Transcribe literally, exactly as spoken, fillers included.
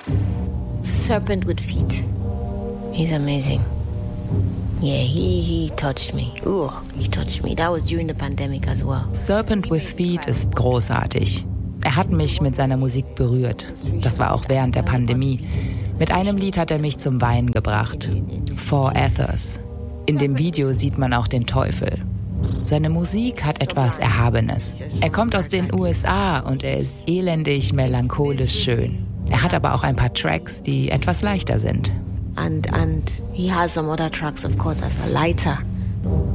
Serpent with Feet. He's amazing. Yeah, he, he touched me. Ooh, he touched me. That was during the pandemic as well. Serpent with Feet ist großartig. Er hat mich mit seiner Musik berührt. Das war auch während der Pandemie. Mit einem Lied hat er mich zum Weinen gebracht. Four Ethers. In dem Video sieht man auch den Teufel. Seine Musik hat etwas Erhabenes. Er kommt aus den U S A und er ist elendig, melancholisch schön. Er hat aber auch ein paar Tracks, die etwas leichter sind. And and he has some other tracks, of course, as a lighter.